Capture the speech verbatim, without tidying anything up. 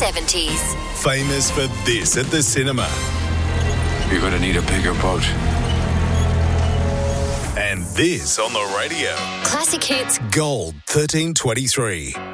seventies. Famous for this at the cinema. You're going to need a bigger boat. And this on the radio. Classic hits. Gold thirteen twenty-three.